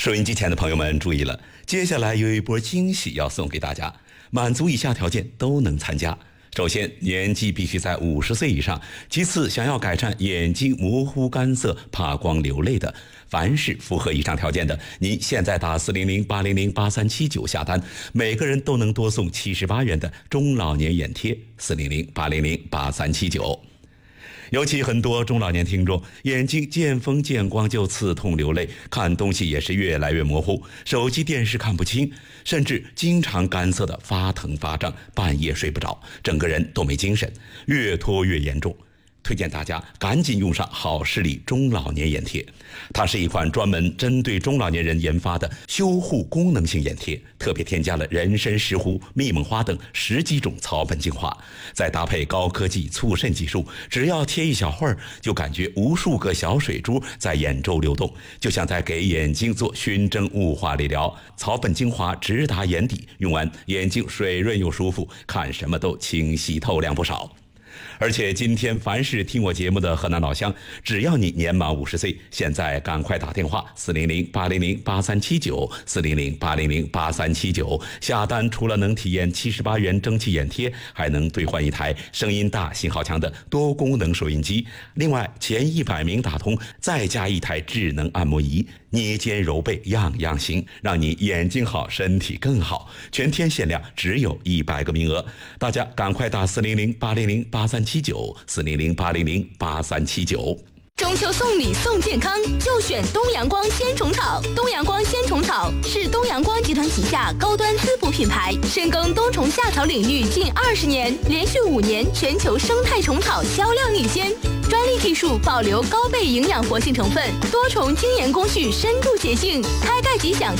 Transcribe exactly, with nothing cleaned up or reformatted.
收音机前的朋友们注意了，接下来有一波惊喜要送给大家，满足以下条件都能参加。首先，年纪必须在五十岁以上；其次，想要改善眼睛模糊、干涩、怕光、流泪的，凡是符合以上条件的，您现在打四零零八零零八三七九下单，每个人都能多送七十八元的中老年眼贴。四零零八零零八三七九。尤其很多中老年听众眼睛见风见光就刺痛流泪，看东西也是越来越模糊，手机电视看不清，甚至经常干涩的发疼发胀，半夜睡不着，整个人都没精神，越拖越严重。推荐大家赶紧用上好视力中老年眼贴，它是一款专门针对中老年人研发的修护功能性眼贴，特别添加了人参、石斛、密蒙花等十几种草本精华，再搭配高科技促渗技术，只要贴一小会儿，就感觉无数个小水珠在眼周流动，就像在给眼睛做熏蒸雾化理疗。草本精华直达眼底，用完眼睛水润又舒服，看什么都清晰透亮不少。而且今天凡是听我节目的河南老乡，只要你年满五十岁，现在赶快打电话四零零八零零八三七九 四零零八零零八三七九下单，除了能体验七十八元蒸汽眼贴，还能兑换一台声音大、信号强的多功能收音机。另外前一百名打通再加一台智能按摩仪，捏肩揉背样样行，让你眼睛好身体更好。全天限量，只有一百个名额，大家赶快打四零零八零零八三七九 四零零八零零八三七九。 中秋送礼送健康，就选东阳光鲜虫草。东阳光鲜虫草是东阳光集团旗下高端滋补品牌，深耕冬虫夏草领域近二十年，连续五年全球生态虫草销量领先。专利技术保留高倍营养活性成分，多重精研工序深度洁净，开盖即享